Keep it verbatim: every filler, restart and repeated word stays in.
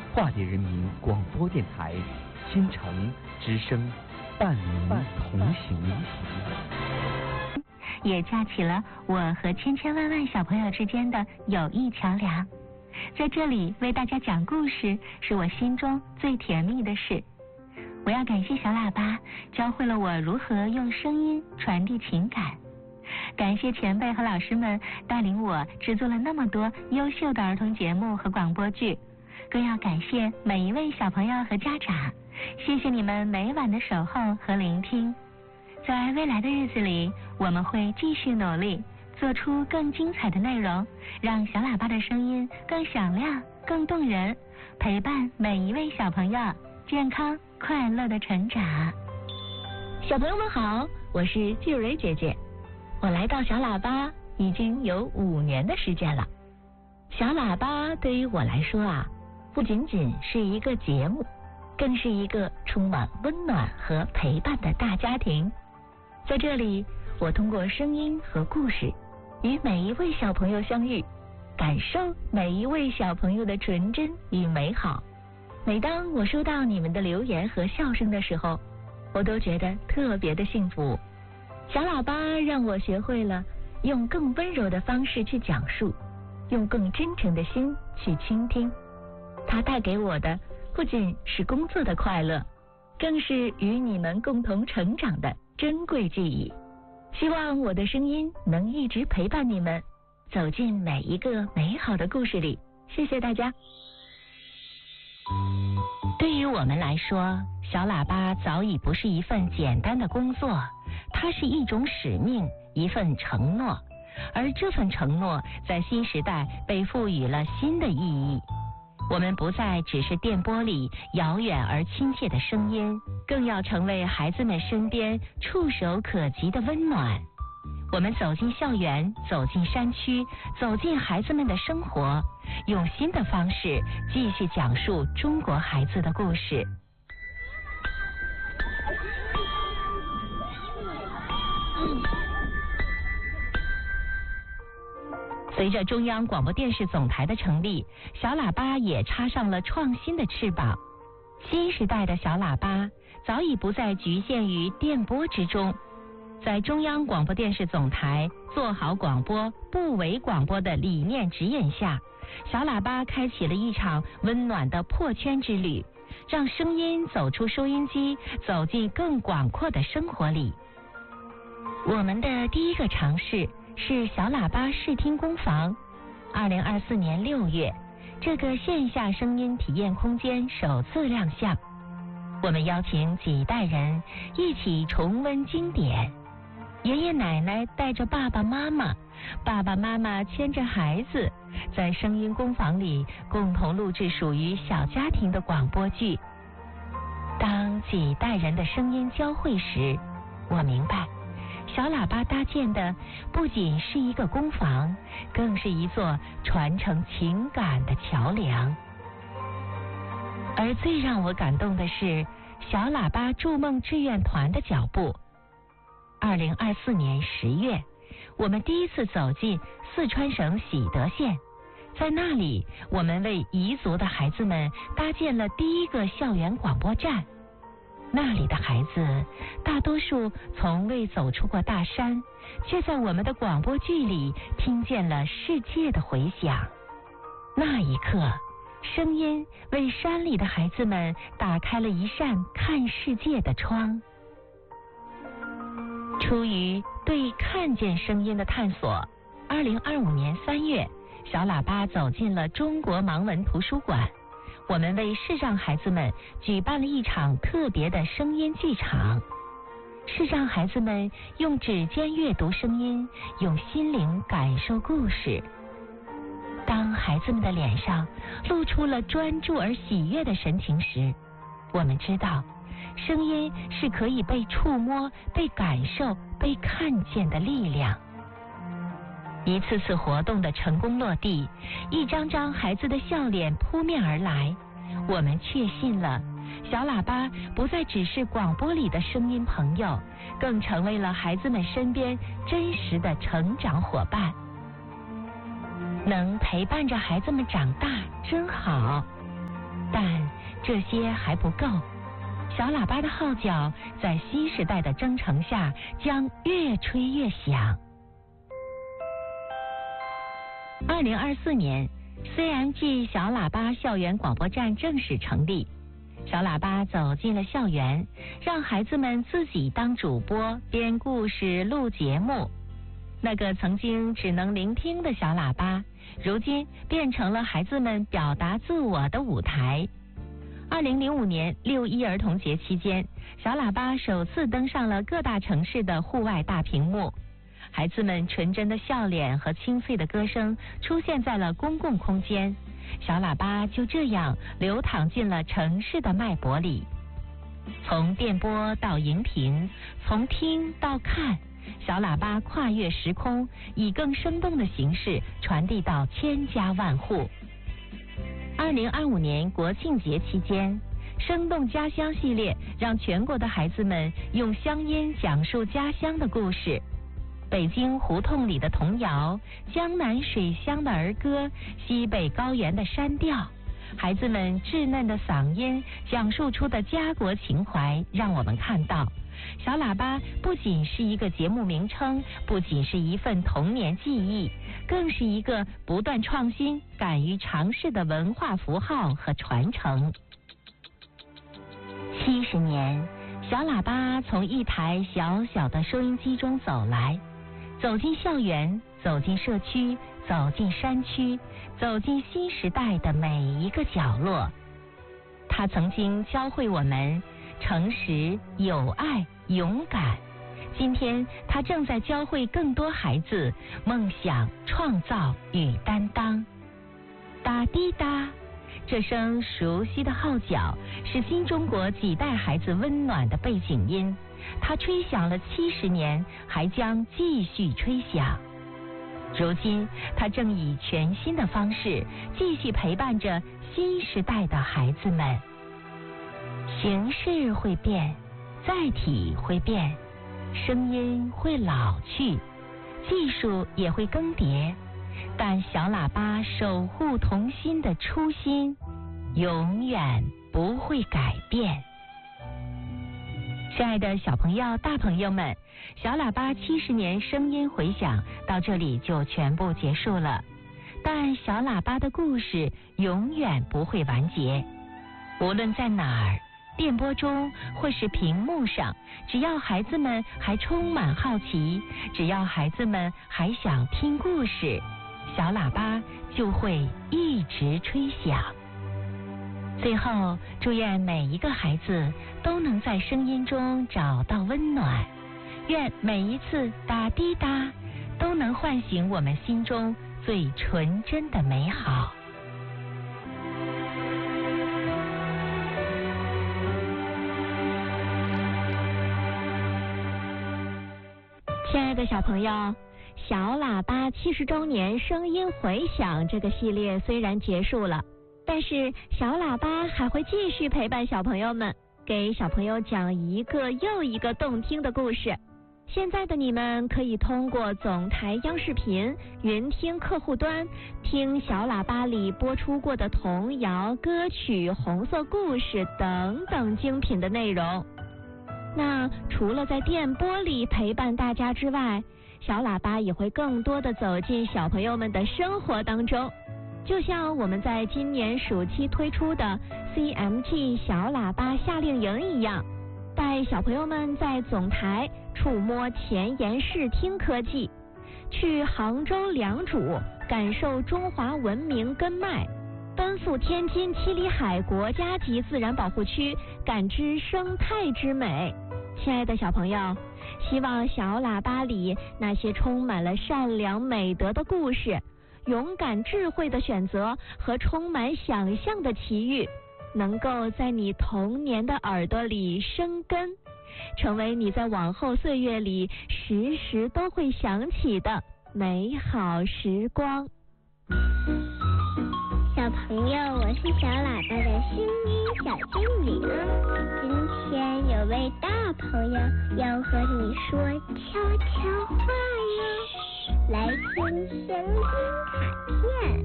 化蝶人民广播电台，新城之声，伴您同行。 也架起了我和千千万万小朋友之间的友谊桥梁。在这里为大家讲故事，是我心中最甜蜜的事。我要感谢小喇叭，教会了我如何用声音传递情感。感谢前辈和老师们带领我制作了那么多优秀的儿童节目和广播剧，更要感谢每一位小朋友和家长，谢谢你们每晚的守候和聆听。在未来的日子里，我们会继续努力，做出更精彩的内容，让小喇叭的声音更响亮、更动人，陪伴每一位小朋友健康快乐的成长。小朋友们好，我是季蕊姐姐。我来到小喇叭已经有五年的时间了。小喇叭对于我来说啊，不仅仅是一个节目，更是一个充满温暖和陪伴的大家庭。在这里，我通过声音和故事，与每一位小朋友相遇，感受每一位小朋友的纯真与美好。每当我收到你们的留言和笑声的时候，我都觉得特别的幸福。小喇叭让我学会了用更温柔的方式去讲述，用更真诚的心去倾听。它带给我的不仅是工作的快乐，更是与你们共同成长的珍贵记忆。希望我的声音能一直陪伴你们，走进每一个美好的故事里。谢谢大家。对于我们来说，小喇叭早已不是一份简单的工作，它是一种使命，一份承诺。而这份承诺在新时代被赋予了新的意义。我们不再只是电波里遥远而亲切的声音，更要成为孩子们身边触手可及的温暖。我们走进校园，走进山区，走进孩子们的生活，用新的方式继续讲述中国孩子的故事。随着中央广播电视总台的成立，小喇叭也插上了创新的翅膀。新时代的小喇叭早已不再局限于电波之中，在中央广播电视总台做好广播、不为广播的理念指引下，小喇叭开启了一场温暖的破圈之旅，让声音走出收音机，走进更广阔的生活里。我们的第一个尝试是小喇叭视听工坊。二零二四年六月，这个线下声音体验空间首次亮相。我们邀请几代人一起重温经典，爷爷奶奶带着爸爸妈妈，爸爸妈妈牵着孩子，在声音工坊里共同录制属于小家庭的广播剧。当几代人的声音交汇时，我明白小喇叭搭建的不仅是一个工坊，更是一座传承情感的桥梁。而最让我感动的是小喇叭筑梦志愿团的脚步。二零二四年十月，我们第一次走进四川省喜德县，在那里，我们为彝族的孩子们搭建了第一个校园广播站。那里的孩子大多数从未走出过大山，却在我们的广播剧里听见了世界的回响。那一刻，声音为山里的孩子们打开了一扇看世界的窗。出于对看见声音的探索，二零二五年三月，小喇叭走进了中国盲文图书馆。我们为视障孩子们举办了一场特别的声音剧场。视障孩子们用指尖阅读声音，用心灵感受故事。当孩子们的脸上露出了专注而喜悦的神情时，我们知道声音是可以被触摸、被感受、被看见的力量。一次次活动的成功落地，一张张孩子的笑脸扑面而来，我们确信了小喇叭不再只是广播里的声音朋友，更成为了孩子们身边真实的成长伙伴。能陪伴着孩子们长大真好，但这些还不够，小喇叭的号角在新时代的征程下将越吹越响。二零二四年 C M G 小喇叭校园广播站正式成立，小喇叭走进了校园，让孩子们自己当主播，编故事、录节目。那个曾经只能聆听的小喇叭，如今变成了孩子们表达自我的舞台。二零零五年六一儿童节期间，小喇叭首次登上了各大城市的户外大屏幕，孩子们纯真的笑脸和清脆的歌声出现在了公共空间，小喇叭就这样流淌进了城市的脉搏里。从电波到荧屏，从听到看，小喇叭跨越时空，以更生动的形式传递到千家万户。二零二五年国庆节期间，生动家乡系列让全国的孩子们用乡音讲述家乡的故事。北京胡同里的童谣，江南水乡的儿歌，西北高原的山调，孩子们稚嫩的嗓音讲述出的家国情怀，让我们看到小喇叭不仅是一个节目名称，不仅是一份童年记忆，更是一个不断创新、敢于尝试的文化符号和传承。七十年，小喇叭从一台小小的收音机中走来，走进校园，走进社区，走进山区，走进新时代的每一个角落。他曾经教会我们诚实、友爱、勇敢。今天，他正在教会更多孩子梦想、创造与担当。哒滴哒，这声熟悉的号角是新中国几代孩子温暖的背景音，它吹响了七十年，还将继续吹响。如今，它正以全新的方式继续陪伴着新时代的孩子们。形式会变，载体会变，声音会老去，技术也会更迭，但小喇叭守护童心的初心永远不会改变。亲爱的小朋友、大朋友们，小喇叭七十年声音回响到这里就全部结束了，但小喇叭的故事永远不会完结。无论在哪儿，电波中或是屏幕上，只要孩子们还充满好奇，只要孩子们还想听故事，小喇叭就会一直吹响。最后，祝愿每一个孩子都能在声音中找到温暖，愿每一次哒滴哒都能唤醒我们心中最纯真的美好。 亲爱的小朋友，小喇叭七十周年声音回响这个系列虽然结束了，但是小喇叭还会继续陪伴小朋友们，给小朋友讲一个又一个动听的故事。现在的你们可以通过总台央视频云听客户端听小喇叭里播出过的童谣、歌曲、红色故事等等精品的内容。那除了在电波里陪伴大家之外，小喇叭也会更多的走进小朋友们的生活当中，就像我们在今年暑期推出的 C M G 小喇叭夏令营一样，带小朋友们在总台触摸前沿视听科技，去杭州良渚感受中华文明根脉，奔赴天津七里海国家级自然保护区，感知生态之美。亲爱的小朋友，希望小喇叭里那些充满了善良美德的故事，勇敢智慧的选择和充满想象的奇遇，能够在你童年的耳朵里生根，成为你在往后岁月里时时都会想起的美好时光。 小朋友，我是小喇叭的声音小精灵。今天有位大朋友要和你说悄悄话哟，来听声音卡片。